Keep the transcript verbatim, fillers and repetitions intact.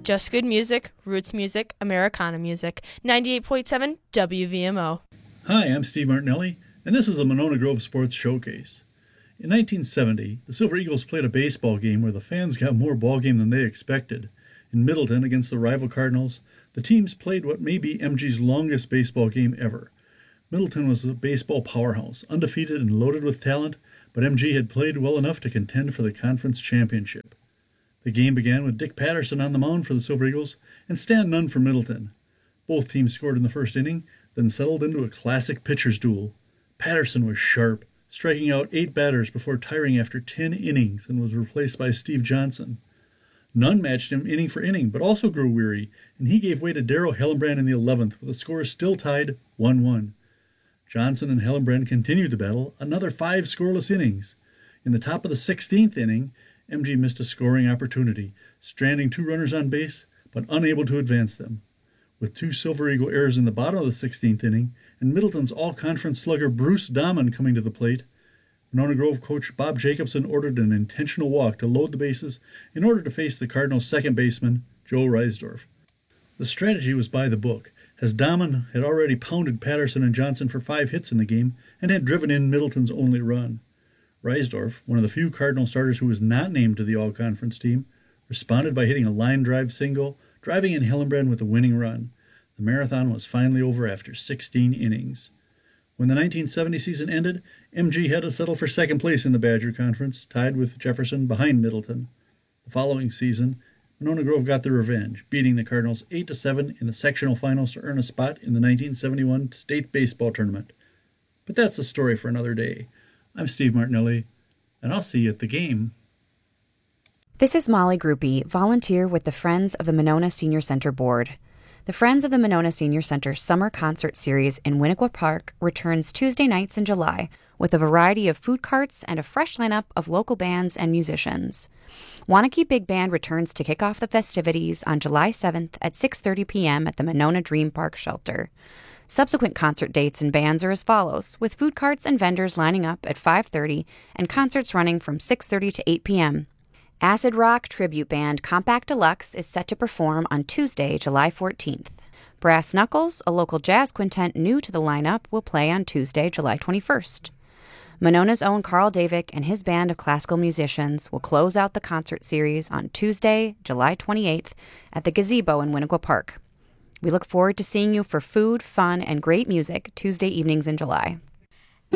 Just good music, roots music, Americana music. ninety-eight point seven W V M O. Hi, I'm Steve Martinelli, and this is the Monona Grove Sports Showcase. In nineteen seventy, the Silver Eagles played a baseball game where the fans got more ball game than they expected. In Middleton against the rival Cardinals, the teams played what may be M G's longest baseball game ever. Middleton was a baseball powerhouse, undefeated and loaded with talent, but M G had played well enough to contend for the conference championship. The game began with Dick Patterson on the mound for the Silver Eagles and Stan Nunn for Middleton. Both teams scored in the first inning, then settled into a classic pitcher's duel. Patterson was sharp, striking out eight batters before tiring after ten innings and was replaced by Steve Johnson. Nunn matched him inning for inning, but also grew weary, and he gave way to Darryl Hellenbrand in the eleventh, with the score still tied one one. Johnson and Hellenbrand continued the battle, another five scoreless innings. In the top of the sixteenth inning, M G missed a scoring opportunity, stranding two runners on base, but unable to advance them. With two Silver Eagle errors in the bottom of the sixteenth inning, and Middleton's all-conference slugger Bruce Dahman coming to the plate, Monona Grove coach Bob Jacobson ordered an intentional walk to load the bases in order to face the Cardinals' second baseman, Joe Reisdorf. The strategy was by the book, as Dahman had already pounded Patterson and Johnson for five hits in the game and had driven in Middleton's only run. Reisdorf, one of the few Cardinal starters who was not named to the all-conference team, responded by hitting a line drive single, driving in Hellenbrand with a winning run. The marathon was finally over after sixteen innings. When the nineteen seventy season ended, M G had to settle for second place in the Badger Conference, tied with Jefferson behind Middleton. The following season, Monona Grove got their revenge, beating the Cardinals eight to seven in the sectional finals to earn a spot in the nineteen seventy-one state baseball tournament. But that's a story for another day. I'm Steve Martinelli, and I'll see you at the game. This is Molly Groupie, volunteer with the Friends of the Monona Senior Center Board. The Friends of the Monona Senior Center Summer Concert Series in Winnequa Park returns Tuesday nights in July with a variety of food carts and a fresh lineup of local bands and musicians. Wanakee Big Band returns to kick off the festivities on July seventh at six thirty p.m. at the Monona Dream Park Shelter. Subsequent concert dates and bands are as follows, with food carts and vendors lining up at five thirty and concerts running from six thirty to eight p.m. Acid Rock tribute band Compact Deluxe is set to perform on Tuesday, July fourteenth. Brass Knuckles, a local jazz quintet new to the lineup, will play on Tuesday, July twenty-first. Monona's own Carl Davick and his band of classical musicians will close out the concert series on Tuesday, July twenty-eighth at the Gazebo in Winnequa Park. We look forward to seeing you for food, fun, and great music Tuesday evenings in July.